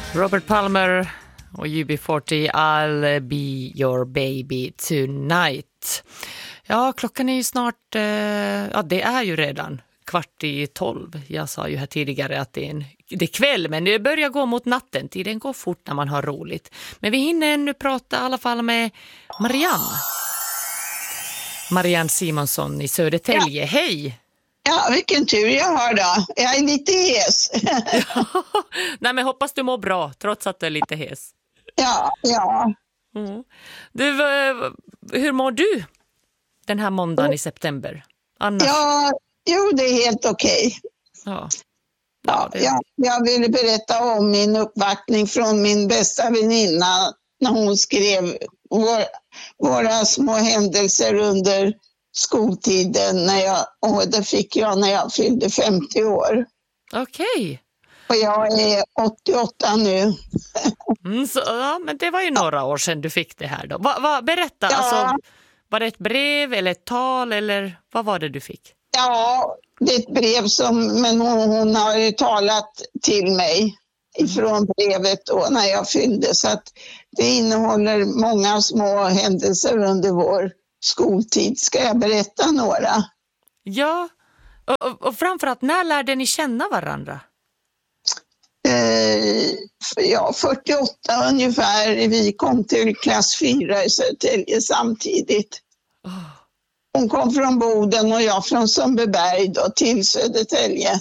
Robert Palmer och UB40, I'll be your baby tonight. Ja, klockan är ju snart, det är ju redan 11:15. Jag sa ju här tidigare att det är kväll, men det börjar gå mot natten. Tiden går fort när man har roligt. Men vi hinner ännu prata i alla fall med Marianne Simonsson i Södertälje. Ja. Hej! Ja, vilken tur jag har då. Jag är lite hes. Nej, men hoppas du mår bra, trots att du är lite hes. Ja. Mm. Du, hur mår du den här måndagen i september? Annars? Ja, jo, det är helt okej. Ja. Jag ville berätta om min uppvaktning från min bästa väninna när hon skrev våra små händelser under skoltiden och det fick jag när jag fyllde 50 år. Okej. Och jag är 88 nu. Men det var ju några år sedan du fick det här då. Berätta, Ja. alltså, var det ett brev eller ett tal eller vad var det du fick? Ja, det är ett brev men hon har ju talat till mig ifrån brevet då när jag fyllde, så att det innehåller många små händelser under vår skoltid. Ska jag berätta några? Ja, och framförallt, när lärde ni känna varandra? 48 ungefär. Vi kom till klass 4 i Södertälje samtidigt. Hon kom från Boden och jag från Sundbyberg då till Södertälje.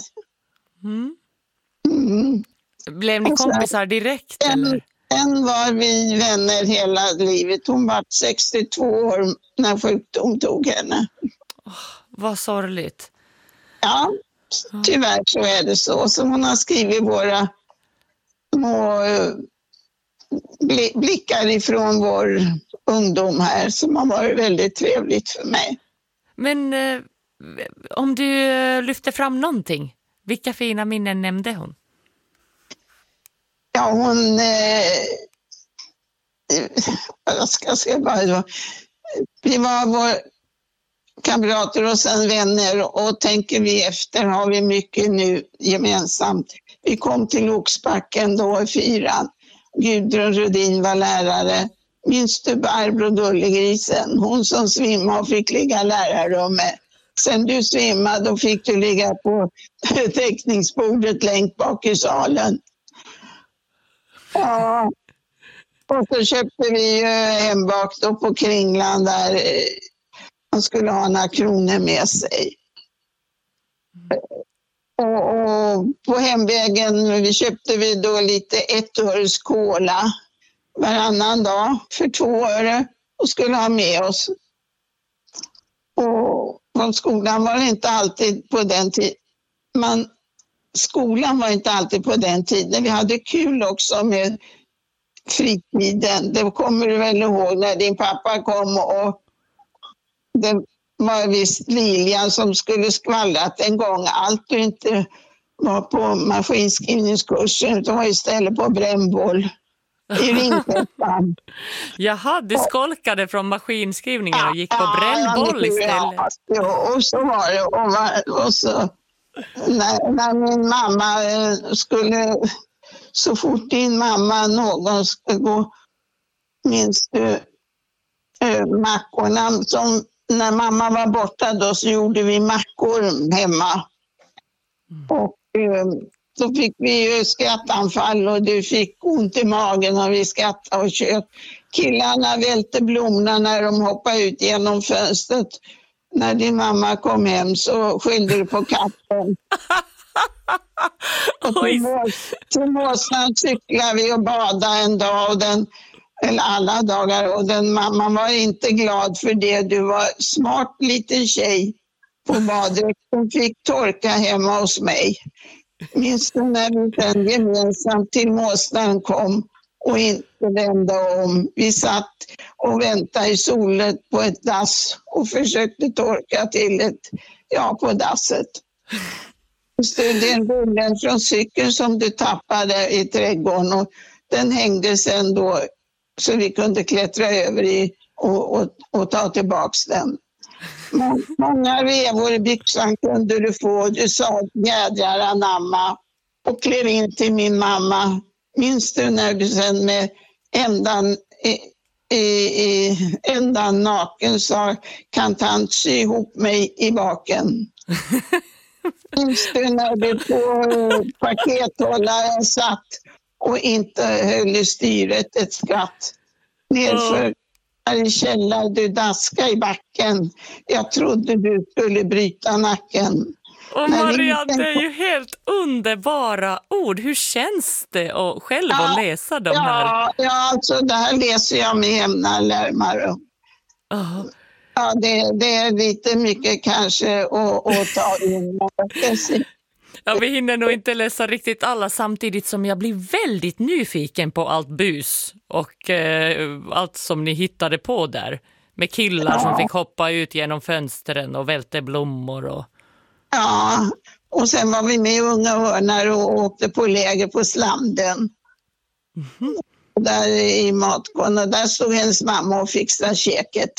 Blev ni kompisar direkt? Eller? Sen var vi vänner hela livet. Hon var 62 år när sjukdom tog henne. Vad sorgligt. Ja, tyvärr så är det så. Så hon har skrivit våra små blickar ifrån vår ungdom här som har varit väldigt trevligt för mig. Men om du lyfter fram någonting, vilka fina minnen nämnde hon? Ja, hon... vi var våra kamrater och sen vänner, och tänker vi efter har vi mycket nu gemensamt. Vi kom till Oxbacken då i 4:an. Gudrun Rudin var lärare. Minns du Barbro Gullegrisen? Hon som svimmade och fick ligga i lärarrummet. Sen du svimmade då fick du ligga på teckningsbordet längst bak i salen. Ja, och så köpte vi hem bak då på Kringland där man skulle ha några kronor med sig. Och på hemvägen köpte vi då lite 1 öres cola varannan dag för 2 öre och skulle ha med oss. Och från skolan var det inte alltid på den tiden. Skolan var inte alltid på den tiden. Vi hade kul också med fritiden. Det kommer du väl ihåg när din pappa kom och det var visst Lilian som skulle skvallrat en gång. Allt du inte var på maskinskrivningskursen utan var istället på brännboll i Ringsättan. Jaha, du skolkade från maskinskrivningen och gick på brännboll istället. Ja, och så var det. Och så, när min mamma skulle, så fort din mamma någon skulle gå, minns du mackorna som när mamma var borta då så gjorde vi mackor hemma. Och så fick vi ju skrattanfall och du fick ont i magen och vi skrattade och kött. Killarna välte blommorna när de hoppade ut genom fönstret. När din mamma kom hem så skyllde du på katten. Och till Måsland cyklade vi och badade en dag eller alla dagar, och den mamman var inte glad för det. Du var smart liten tjej på badet som fick torka hemma hos mig. Minns du när vi sen gemensamt till Måsland kom och inte vände om? Vi satt och väntade i solen på ett dass och försökte torka till på dasset. Det är en rullen från cykeln som du tappade i trädgården och den hängde sen då så vi kunde klättra över och ta tillbaks den. Många revor i byxan kunde du få. Du sa jädrar anamma och klev in till min mamma Minns du när du sen med ändan naken sa, kan tant sy ihop mig i baken? Minns du när du på pakethållaren satt och inte höll i styret ett skratt? Nerför i källaren, du daskade i backen. Jag trodde du skulle bryta nacken. Och Marianne, det är ju helt underbara ord. Hur känns det att själv att läsa de här? Ja, alltså det här läser jag med jämna lärmar. Ja, det är lite mycket kanske att ta in. Ja, vi hinner nog inte läsa riktigt alla samtidigt som jag blir väldigt nyfiken på allt bus och allt som ni hittade på där. Med killar som fick hoppa ut genom fönstren och välte blommor. Ja, och sen var vi med Unga Örnar och åkte på läger på Slamden. Där i matkon, och där stod hennes mamma och fixade käket.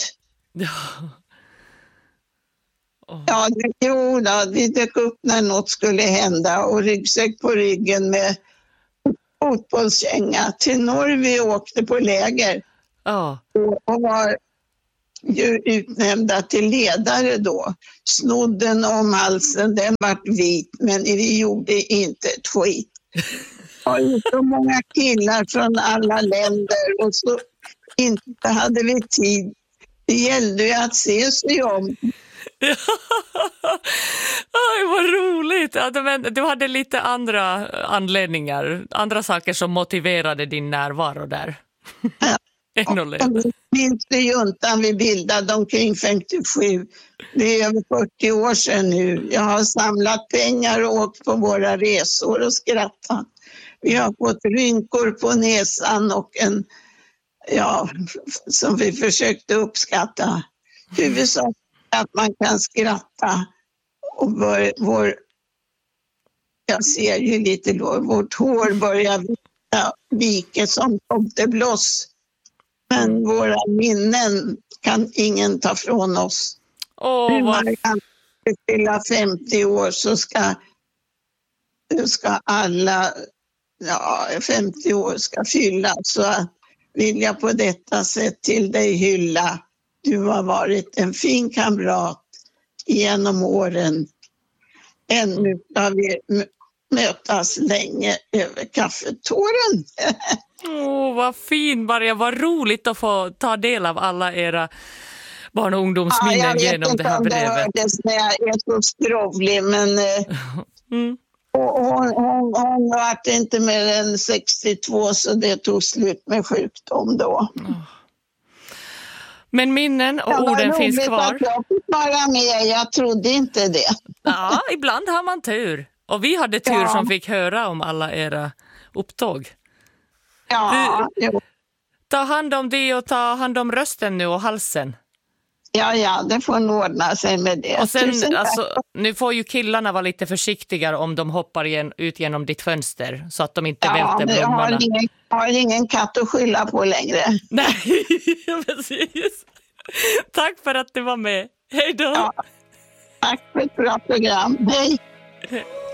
Ja, vi dök upp när något skulle hända och ryggsäck på ryggen med fotbollskänga. Till Norge åkte på läger och var ju utnämnda till ledare då. Snodden om halsen, den var vit, men vi gjorde inte ett skit. Det var ju så många killar från alla länder och så inte hade vi tid. Det gällde ju att se sig om. Oj, vad roligt! Ja, men du hade lite andra anledningar, andra saker som motiverade din närvaro där. Minns du juntan vi bildade omkring 57? Det är över 40 år sedan nu. Jag har samlat pengar och åkt på våra resor och skrattat. Vi har fått rynkor på näsan och som vi försökte uppskatta. Huvudsaken att man kan skratta och jag ser ju lite då, vårt hår börjar vika som tomtebloss. Men våra minnen kan ingen ta från oss. När man kan fylla 50 år så ska alla 50 år ska fyllas. Så vill jag på detta sätt till dig hylla. Du har varit en fin kamrat genom åren. Ännu ska vi mötas länge över kaffetåren. Vad fin, Maria. Vad roligt att få ta del av alla era barn- och ungdomsminnen genom det här brevet. Jag vet inte om det hördes när jag är så skrovlig, men hon var inte mer än 62 så det tog slut med sjukdom då. Men minnen och orden finns kvar. Jag fick vara med, jag trodde inte det. Ja, ibland har man tur. Och vi hade tur som fick höra om alla era upptåg. Ta hand om det och ta hand om rösten nu och halsen. Ja, det får nog ordna sig med det. Och sen, nu får ju killarna vara lite försiktigare om de hoppar ut genom ditt fönster så att de inte välter blommorna. Jag har ingen katt att skylla på längre. Nej, precis. Tack för att du var med. Hej då. Ja, tack för ett bra program. Hej.